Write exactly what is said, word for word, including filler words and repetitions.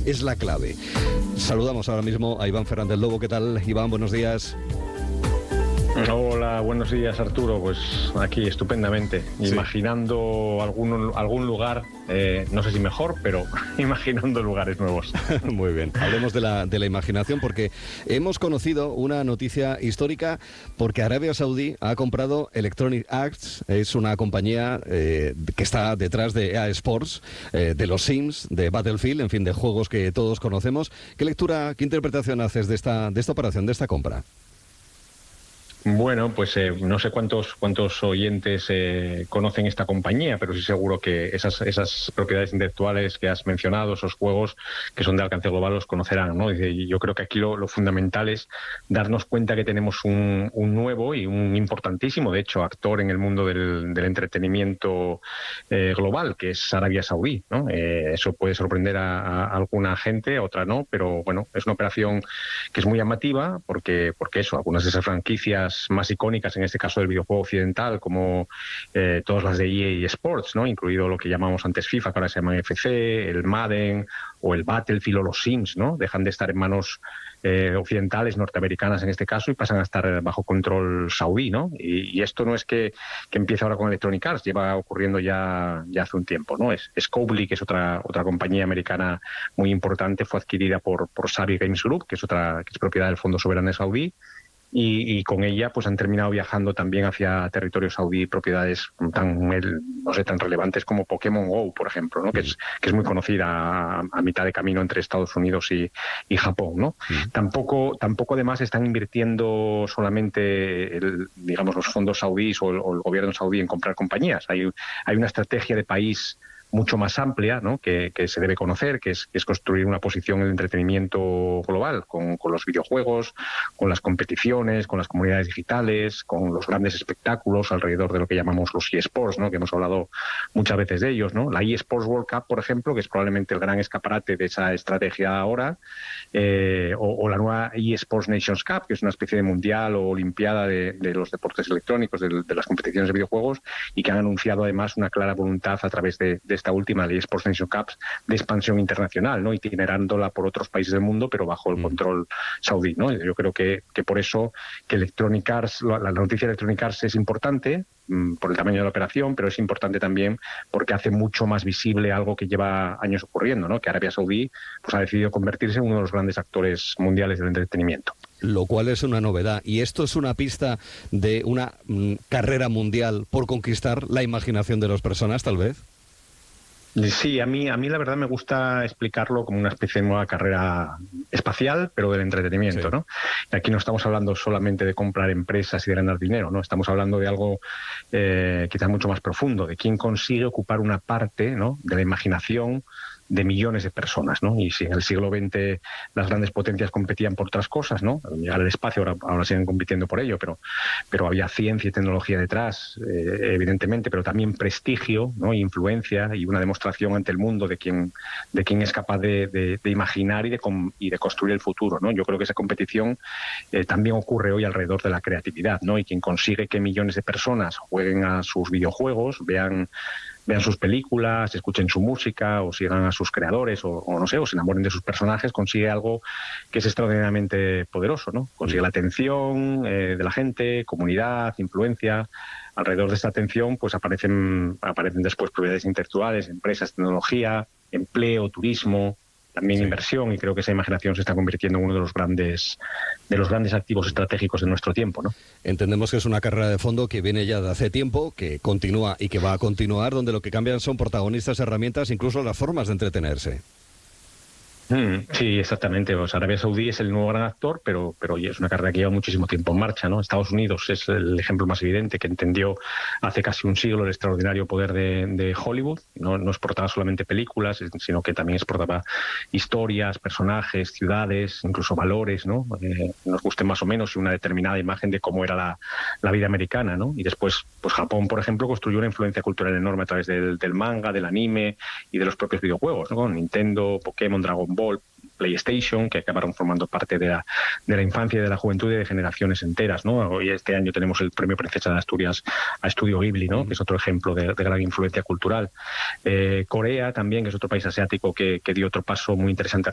es la clave. Saludamos ahora mismo a Iván Fernández Lobo. ¿Qué tal, Iván? Buenos días. Hola, buenos días, Arturo. Pues aquí estupendamente, sí. imaginando algún, algún lugar, eh, no sé si mejor, pero imaginando lugares nuevos. Muy bien, hablemos de la, de la imaginación, porque hemos conocido una noticia histórica, porque Arabia Saudí ha comprado Electronic Arts, es una compañía eh, que está detrás de E A Sports, eh, de los Sims, de Battlefield, en fin, de juegos que todos conocemos. ¿Qué lectura, qué interpretación haces de esta, de esta operación, de esta compra? Bueno, pues eh, no sé cuántos cuántos oyentes eh, conocen esta compañía, pero sí seguro que esas esas propiedades intelectuales que has mencionado, esos juegos que son de alcance global, los conocerán, ¿no? Y yo creo que aquí lo, lo fundamental es darnos cuenta que tenemos un, un nuevo y un importantísimo, de hecho, actor en el mundo del, del entretenimiento eh, global, que es Arabia Saudí, ¿no? Eh, eso puede sorprender a, a alguna gente, a otra no, pero bueno, es una operación que es muy llamativa porque, porque eso, algunas de esas franquicias más icónicas, en este caso del videojuego occidental, como eh, todas las de E A Sports, ¿no? Incluido lo que llamamos antes FIFA, que ahora se llama F C, el Madden o el Battlefield o los Sims, ¿no? Dejan de estar en manos eh, occidentales, norteamericanas en este caso, y pasan a estar bajo control saudí, ¿no? Y, y esto no es que, que empiece ahora con Electronic Arts, lleva ocurriendo ya, ya hace un tiempo, ¿no? Es Scopely, que es otra otra compañía americana muy importante, fue adquirida por, por Sabi Games Group, que es otra que es propiedad del Fondo Soberano Saudí. Y, y con ella pues han terminado viajando también hacia territorio saudí propiedades tan no sé tan relevantes como Pokémon Go, por ejemplo, ¿no? que es que es muy conocida a, a mitad de camino entre Estados Unidos y, y Japón, ¿no? Mm. Tampoco tampoco además están invirtiendo solamente el, digamos los fondos saudíes o el, o el gobierno saudí en comprar compañías. Hay hay una estrategia de país mucho más amplia, ¿no? que, que se debe conocer, que es, que es construir una posición en el entretenimiento global, con, con los videojuegos, con las competiciones, con las comunidades digitales, con los grandes espectáculos alrededor de lo que llamamos los eSports, ¿no? que hemos hablado muchas veces de ellos, ¿no? La eSports World Cup, por ejemplo, que es probablemente el gran escaparate de esa estrategia ahora, eh, o, o la nueva eSports Nations Cup, que es una especie de mundial o olimpiada de, de los deportes electrónicos, de, de las competiciones de videojuegos, y que han anunciado además una clara voluntad a través de, de esta última, la eSports Nation Cups, de expansión internacional, ¿no? Itinerándola por otros países del mundo, pero bajo el control saudí, ¿no? Yo creo que, que por eso que Electronic Arts, la, la noticia de Electronic Arts es importante mmm, por el tamaño de la operación, pero es importante también porque hace mucho más visible algo que lleva años ocurriendo, ¿no? Que Arabia Saudí pues, ha decidido convertirse en uno de los grandes actores mundiales del entretenimiento. Lo cual es una novedad. Y esto es una pista de una mmm, carrera mundial por conquistar la imaginación de las personas, tal vez. Sí, a mí, a mí la verdad me gusta explicarlo como una especie de nueva carrera espacial, pero del entretenimiento, sí. ¿no? Y aquí no estamos hablando solamente de comprar empresas y de ganar dinero, ¿no? Estamos hablando de algo eh, quizás mucho más profundo, de quién consigue ocupar una parte, ¿no? de la imaginación de millones de personas, ¿no? Y si en el siglo veinte las grandes potencias competían por otras cosas, ¿no? Llegar al espacio, ahora, ahora siguen compitiendo por ello, pero, pero había ciencia y tecnología detrás, eh, evidentemente, pero también prestigio, ¿no? Influencia y una demostración ante el mundo de quién, de quién es capaz de, de, de imaginar y de, y de construir el futuro, ¿no? Yo creo que esa competición eh, también ocurre hoy alrededor de la creatividad, ¿no? Y quien consigue que millones de personas jueguen a sus videojuegos, vean vean sus películas, escuchen su música o sigan a sus creadores o, o no sé, o se enamoren de sus personajes, consigue algo que es extraordinariamente poderoso, ¿no? Consigue la atención eh, de la gente, comunidad, influencia. Alrededor de esta atención pues aparecen, aparecen después propiedades intelectuales, empresas, tecnología, empleo, turismo, también sí. inversión, y creo que esa imaginación se está convirtiendo en uno de los grandes de los grandes activos estratégicos de nuestro tiempo, ¿no? Entendemos que es una carrera de fondo que viene ya de hace tiempo, que continúa y que va a continuar, donde lo que cambian son protagonistas, herramientas, incluso las formas de entretenerse. Mm, sí, exactamente. O sea, Arabia Saudí es el nuevo gran actor, pero, pero oye, es una carrera que lleva muchísimo tiempo en marcha, ¿no? Estados Unidos es el ejemplo más evidente, que entendió hace casi un siglo el extraordinario poder de, de Hollywood. No, no exportaba solamente películas, sino que también exportaba historias, personajes, ciudades, incluso valores, ¿no? Eh, nos guste más o menos una determinada imagen de cómo era la, la vida americana, ¿no? Y después, pues Japón, por ejemplo, construyó una influencia cultural enorme a través del, del manga, del anime y de los propios videojuegos, ¿no? Nintendo, Pokémon, Dragon Ball, PlayStation, que acabaron formando parte de la, de la infancia y de la juventud y de generaciones enteras, ¿no? Hoy este año tenemos el premio Princesa de Asturias a Estudio Ghibli, ¿no? Que es otro ejemplo de, de gran influencia cultural. Eh, Corea también, que es otro país asiático que, que dio otro paso muy interesante hacia